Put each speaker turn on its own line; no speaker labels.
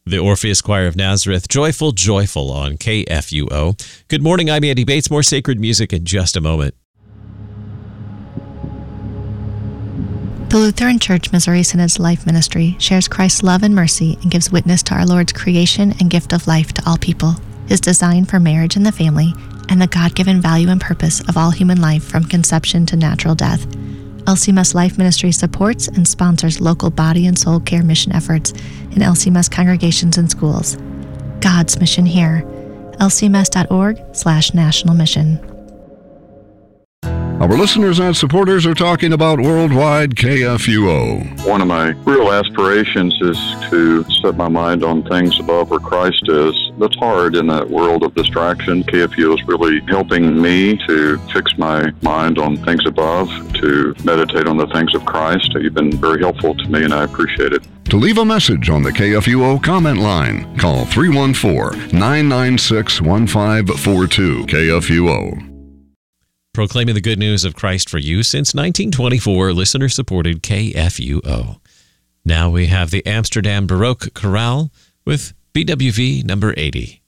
The Orpheus Choir of Nazareth, Joyful, Joyful on KFUO. Good morning, I'm Andy Bates. More sacred music in just a moment.
The Lutheran Church Missouri Synod's Life Ministry shares Christ's love and mercy and gives witness to our Lord's creation and gift of life to all people, His design for marriage and the family, and the God-given value and purpose of all human life from conception to natural death. LCMS Life Ministry supports and sponsors local body and soul care mission efforts in LCMS congregations and schools. God's mission here. lcms.org/national mission.
Our listeners and supporters are talking about Worldwide KFUO.
One of my real aspirations is to set my mind on things above where Christ is. That's hard in that world of distraction. KFUO is really helping me to fix my mind on things above, to meditate on the things of Christ. You've been very helpful to me, and I appreciate it.
To leave a message on the KFUO comment line, call 314-996-1542 KFUO.
Proclaiming the good news of Christ for you since 1924, listener-supported KFUO. Now we have the Amsterdam Baroque Chorale with BWV number 80.